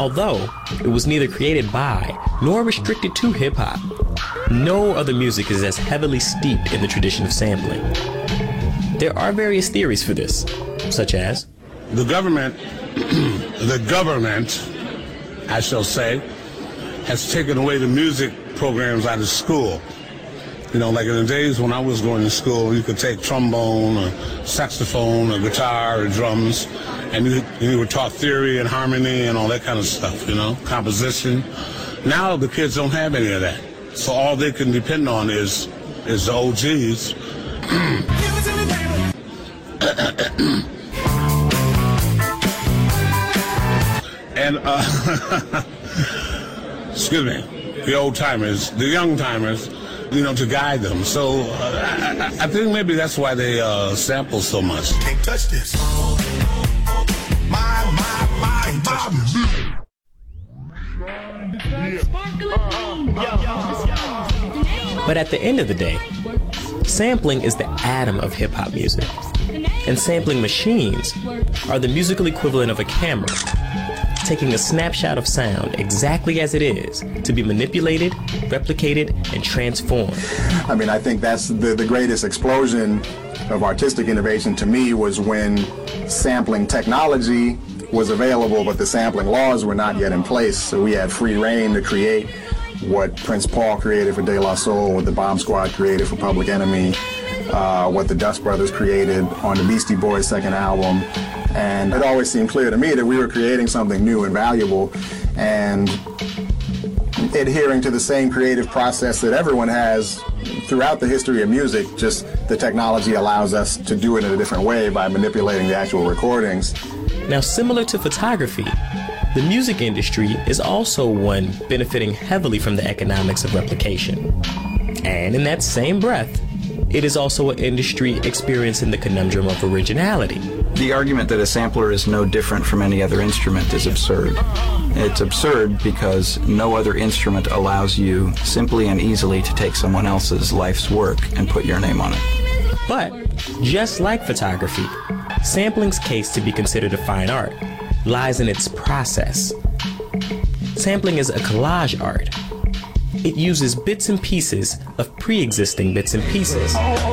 Although it was neither created by nor restricted to hip-hop, no other music is as heavily steeped in the tradition of sampling. There are various theories for this, such as the government, I shall say, has taken away the music programs out of school. You know, like in the days when I was going to school, you could take trombone or saxophone or guitar or drums, and you were taught theory and harmony and all that kind of stuff, you know, composition. Now the kids don't have any of that. So all they can depend on is the OGs. And, excuse me, the old timers, the young timers, you know, to guide them. So I think maybe that's why they sample so much. Can't touch this. My. But at the end of the day, sampling is the atom of hip-hop music. And sampling machines are the musical equivalent of a camera, taking a snapshot of sound exactly as it is to be manipulated, replicated, and transformed. I mean, I think that's the greatest explosion of artistic innovation to me was when sampling technology was available, but the sampling laws were not yet in place. So we had free reign to create what Prince Paul created for De La Soul, what the Bomb Squad created for Public Enemy, what the Dust Brothers created on the Beastie Boys' second album. And it always seemed clear to me that we were creating something new and valuable and adhering to the same creative process that everyone has throughout the history of music, just the technology allows us to do it in a different way by manipulating the actual recordings. Now, similar to photography, the music industry is also one benefiting heavily from the economics of replication. And in that same breath, it is also an industry experiencing the conundrum of originality. The argument that a sampler is no different from any other instrument is absurd. It's absurd because no other instrument allows you simply and easily to take someone else's life's work and put your name on it. But, just like photography, sampling's case to be considered a fine art lies in its process. Sampling is a collage art. It uses bits and pieces of pre-existing bits and pieces.